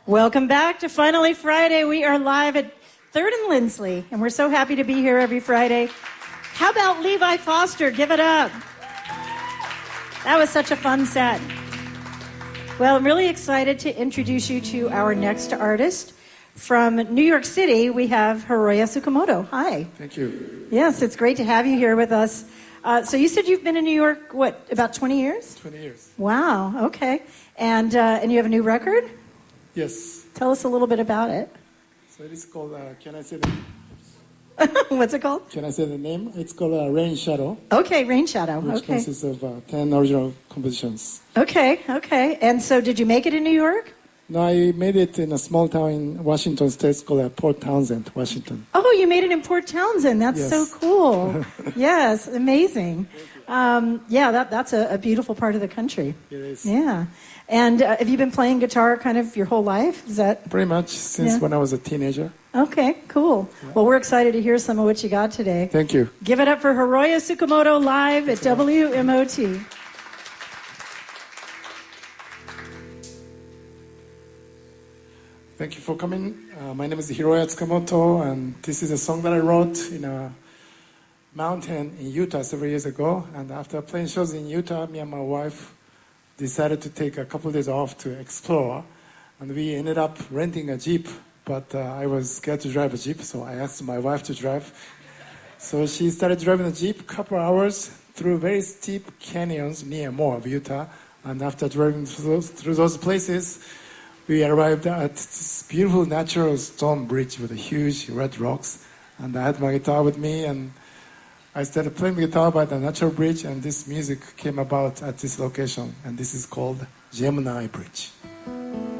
Welcome back to Finally Friday. We are live at 3rd and Lindsley, and we're so happy to be here every Friday. How about Levi Foster? Give it up. That was such a fun set. Well, I'm really excited to introduce you to our next artist. From New York City, we have Hiroya Tsukamoto. Hi. Thank you. Yes, it's great to have you here with us. So you said you've been in New York, what, about 20 years? 20 years. Wow, okay. And you have a new record? Yes. Tell us a little bit about it. So it is called, can I say the What's it called? Can I say the name? It's called Rain Shadow. Okay, Rain Shadow. Which Okay. consists of 10 original compositions. Okay. And so did you make it in New York? No, I made it in a small town in Washington State called Port Townsend, Washington. Oh, you made it in Port Townsend. That's Yes. so cool. Yes, amazing. That's a beautiful part of the country. It is. Yeah. And have you been playing guitar kind of your whole life? Is that Pretty much since Yeah. when I was a teenager. okay? Cool. Well, we're excited to hear some of what you got today. Thank you. Give it up for Hiroya Tsukamoto live at WMOT. Thank you for coming. My name is Hiroya Tsukamoto, and this is a song that I wrote in a mountain in Utah several years ago. And after playing shows in Utah, me and my wife decided to take a couple of days off to explore. And we ended up renting a Jeep, but I was scared to drive a Jeep, so I asked my wife to drive. So she started driving the Jeep a couple of hours through very steep canyons near Moab, Utah. And after driving through those places, we arrived at this beautiful natural stone bridge with huge red rocks. And I had my guitar with me, and I started playing the guitar by the natural bridge, and this music came about at this location. And this is called Gemini Bridge.